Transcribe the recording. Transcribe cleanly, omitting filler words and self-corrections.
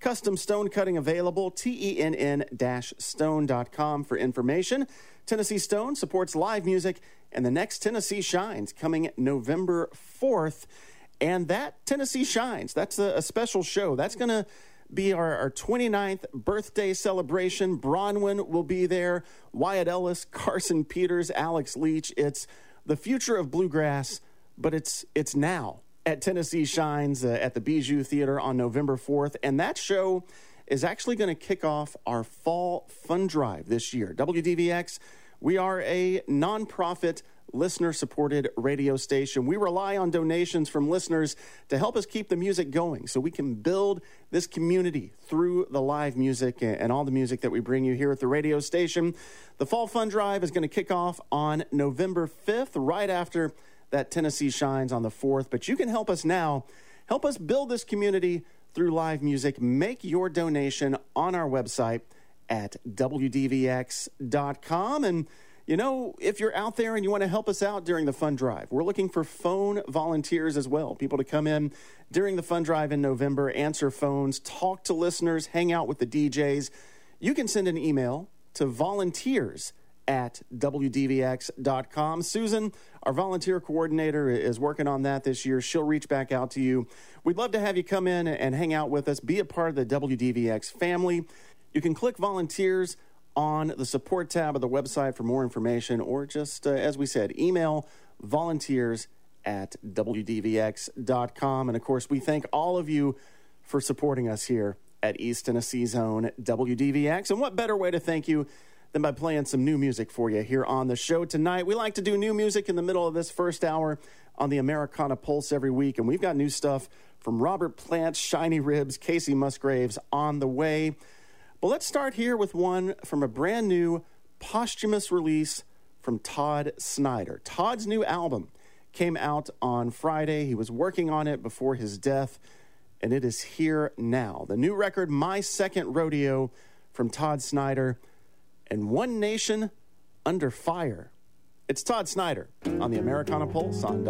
Custom stone cutting available, TENN-stone.com for information. Tennessee Stone supports live music, and the next Tennessee Shines coming November 4th. And that Tennessee Shines, that's a special show. That's going to be our 29th birthday celebration. Bronwyn will be there, Wyatt Ellis, Carson Peters, Alex Leach. It's the future of bluegrass, but it's now at Tennessee Shines at the Bijou Theater on November 4th. And that show is actually going to kick off our Fall Fund Drive this year. WDVX, we are a nonprofit, listener-supported radio station. We rely on donations from listeners to help us keep the music going so we can build this community through the live music and all the music that we bring you here at the radio station. The Fall Fund Drive is going to kick off on November 5th, right after that Tennessee Shines on the 4th. But you can help us now. Help us build this community through live music. Make your donation on our website at WDVX.com. And you know, if you're out there and you want to help us out during the fund drive, we're looking for phone volunteers as well. People to come in during the fund drive in November, answer phones, talk to listeners, hang out with the DJs. You can send an email to volunteers@WDVX.com. Susan, our volunteer coordinator, is working on that this year. She'll reach back out to you. We'd love to have you come in and hang out with us, be a part of the WDVX family. You can click volunteers on the support tab of the website for more information, or just, as we said, email volunteers@WDVX.com. And, of course, we thank all of you for supporting us here at East Tennessee Zone WDVX. And what better way to thank you than by playing some new music for you here on the show tonight. We like to do new music in the middle of this first hour on the Americana Pulse every week, and we've got new stuff from Robert Plant, Shiny Ribs, Casey Musgraves on the way. But let's start here with one from a brand new posthumous release from Todd Snider. Todd's new album came out on Friday. He was working on it before his death, and it is here now. The new record, My Second Rodeo, from Todd Snider, and One Nation Under Fire. It's Todd Snider on the Americana Pulse on